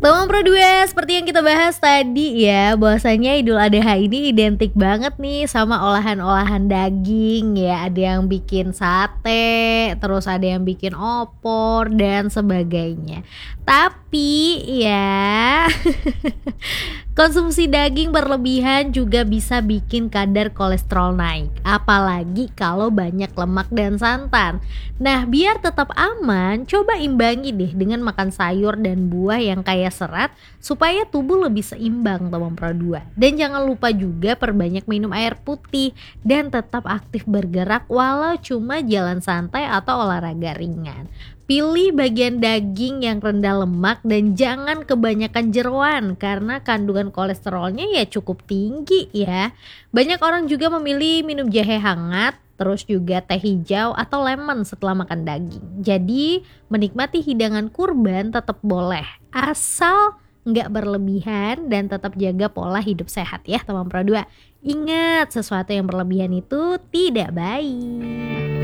Teman Pro 2, seperti yang kita bahas tadi ya, bahwasanya Idul Adha ini identik banget nih sama olahan-olahan daging ya. Ada yang bikin sate, terus ada yang bikin opor dan sebagainya. Tapi ya, konsumsi daging berlebihan juga bisa bikin kadar kolesterol naik, apalagi kalau banyak lemak dan santan. Nah, biar tetap aman, coba imbangi deh dengan makan sayur dan buah yang kaya serat supaya tubuh lebih seimbang teman Pro 2. Dan jangan lupa juga perbanyak minum air putih dan tetap aktif bergerak walau cuma jalan santai atau olahraga ringan. Pilih bagian daging yang rendah lemak dan jangan kebanyakan jeroan karena kandungan kolesterolnya ya cukup tinggi ya. Banyak orang juga memilih minum jahe hangat, terus juga teh hijau atau lemon setelah makan daging. Jadi menikmati hidangan kurban tetap boleh, asal nggak berlebihan dan tetap jaga pola hidup sehat ya teman Pro 2. Ingat, sesuatu yang berlebihan itu tidak baik.